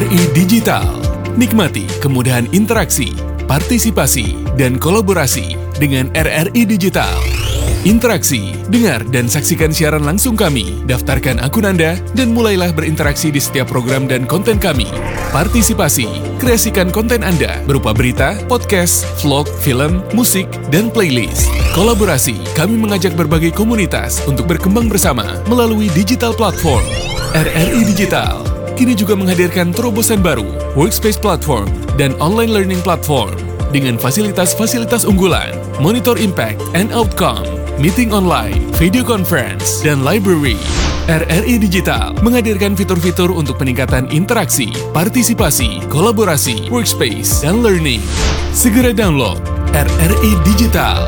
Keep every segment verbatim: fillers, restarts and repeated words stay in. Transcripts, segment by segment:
I Digital. Nikmati kemudahan interaksi, partisipasi, dan kolaborasi dengan R R I Digital. Interaksi, dengar dan saksikan siaran langsung kami, daftarkan akun Anda, dan mulailah berinteraksi di setiap program dan konten kami. Partisipasi, kreasikan konten Anda berupa berita, podcast, vlog, film, musik, dan playlist. Kolaborasi, kami mengajak berbagai komunitas untuk berkembang bersama melalui digital platform. R R I Digital kini juga menghadirkan terobosan baru, workspace platform, dan online learning platform dengan fasilitas-fasilitas unggulan, monitor impact and outcome, meeting online, video conference, dan library. R R I Digital menghadirkan fitur-fitur untuk peningkatan interaksi, partisipasi, kolaborasi, workspace, dan learning. Segera download R R I Digital.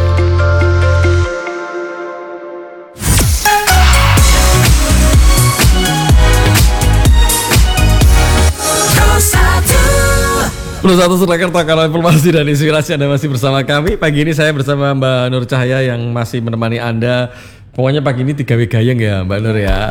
Plus satu Surakarta, kalau informasi dan inspirasi Anda masih bersama kami. Pagi ini saya bersama Mbak Nur Cahaya yang masih menemani Anda. Pokoknya pagi ini tiga W gayeng ya Mbak Nur ya.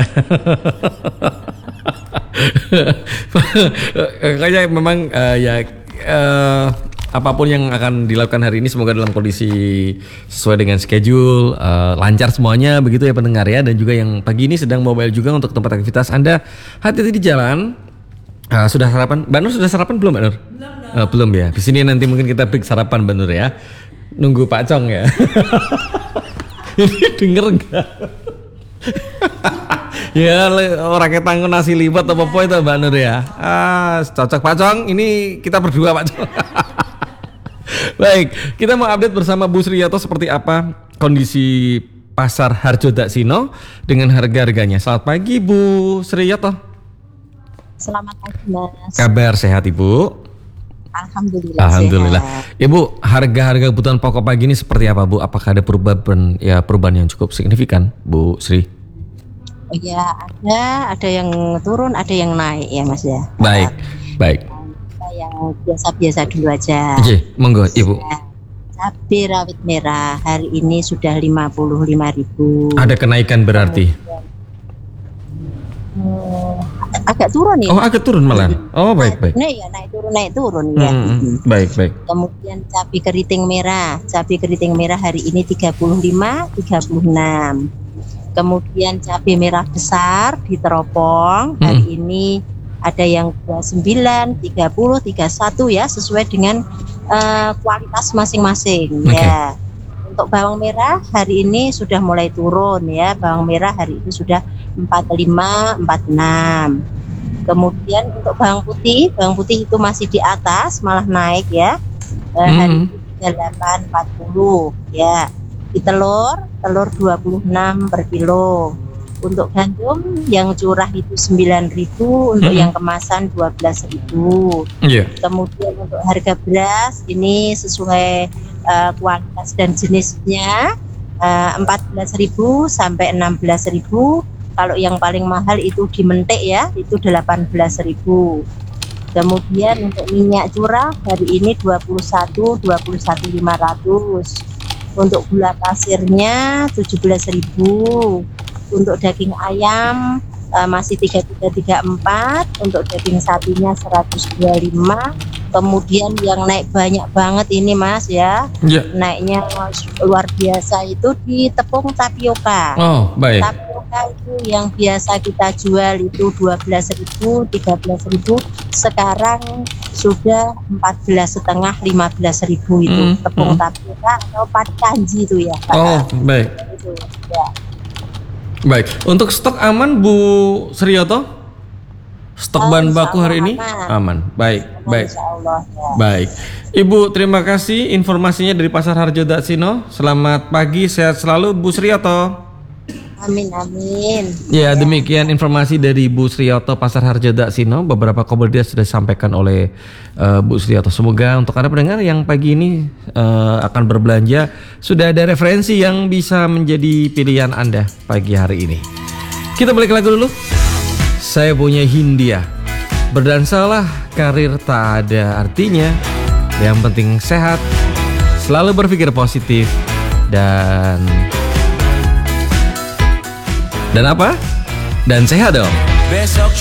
Kayaknya memang uh, ya uh, apapun yang akan dilakukan hari ini semoga dalam kondisi sesuai dengan schedule, uh, lancar semuanya begitu ya pendengar ya. Dan juga yang pagi ini sedang mobile juga untuk tempat aktivitas Anda, hati-hati di jalan. Uh, sudah sarapan? Mbak Nur sudah sarapan belum Mbak Nur? Belum, uh, belum ya. Di sini nanti mungkin kita break sarapan Mbak Nur ya. Nunggu Pak Cong ya. Ini denger enggak? Ya orangnya tanggung nasi liwet apa apa itu Mbak Nur ya. Ah, cocok Pak Cong. Ini kita berdua Pak Cong. Baik, kita mau update bersama Bu Sriyoto seperti apa kondisi pasar Harjo Daksino dengan harga-harganya. Selamat pagi Bu Sriyoto. Selamat pagi Mas. Kabar sehat Ibu? Alhamdulillah. Alhamdulillah. Sehat. Ibu, harga-harga kebutuhan pokok pagi ini seperti apa Bu? Apakah ada perubahan ya perubahan yang cukup signifikan Bu Sri? Oh ya, ada ada yang turun, ada yang naik ya Mas ya. Baik, baik. Kita yang biasa-biasa dulu aja. Oke, monggo Ibu. Cabai rawit merah hari ini sudah lima puluh lima ribu. Ada kenaikan berarti? Hmm, agak turun ya. Oh, agak turun malah. Oh, baik, baik. Naik ya, naik turun, naik turun ya. Hmm, hmm. Baik, baik. Kemudian cabai keriting merah, cabai keriting merah hari ini tiga puluh lima, tiga puluh enam. Kemudian cabai merah besar di teropong hari hmm. ini ada yang dua puluh sembilan, tiga puluh, tiga puluh satu ya, sesuai dengan uh, kualitas masing-masing okay. ya. Untuk bawang merah hari ini sudah mulai turun ya. Bawang merah hari ini sudah empat puluh lima, empat puluh enam. Kemudian untuk bawang putih, bawang putih itu masih di atas, malah naik ya. Uh, hmm. Hari ini tiga puluh delapan, empat puluh ya. Di telur, telur dua puluh enam per kilo. Untuk gandum yang curah itu sembilan ribu, untuk hmm. yang kemasan dua belas ribu. Yeah. Kemudian untuk harga beras ini sesuai uh, kualitas dan jenisnya uh, empat belas ribu sampai enam belas ribu. Kalau yang paling mahal itu di Mentik ya, itu delapan belas ribu. Kemudian untuk minyak curah hari ini dua puluh satu, dua puluh satu lima ratus. Untuk gula pasirnya tujuh belas ribu. Untuk daging ayam uh, masih tiga puluh tiga, tiga puluh empat. Untuk daging sapinya seratus dua puluh lima. Kemudian yang naik banyak banget ini Mas ya, yeah. naiknya luar biasa itu di tepung tapioka. Oh, baik. Tapioka itu yang biasa kita jual itu dua belas ribu, tiga belas ribu, sekarang sudah empat belas setengah, lima belas ribu itu mm, tepung mm. tapioka atau padi kanji itu ya. Oh, baik. Itu, ya. Baik, untuk stok aman Bu Sriyoto? Stok oh, bahan baku hari ini aman, aman. Baik, aman, baik, Allah, ya. Baik. Ibu, terima kasih informasinya dari Pasar Harjo Daksino. Selamat pagi, sehat selalu Bu Sriyoto. Amin, amin. Ya, demikian informasi dari Bu Sriyoto Pasar Harjo Daksino. Beberapa komoditas sudah disampaikan oleh uh, Bu Sriyoto. Semoga untuk Anda pendengar yang pagi ini uh, akan berbelanja sudah ada referensi yang bisa menjadi pilihan Anda pagi hari ini. Kita balik lagi dulu. Saya punya Hindia. Berdansalah, karir tak ada artinya. Yang penting sehat, selalu berpikir positif, dan dan apa? Dan sehat dong. Besok